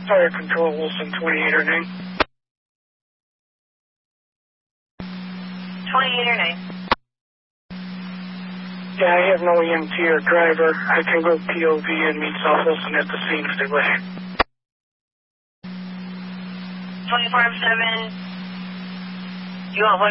Fire Control, Wilson 2809. 2809. Yeah, I have no EMT or driver. I can go POV and meet South Wilson at the scene if they wish. 24/7. You want one?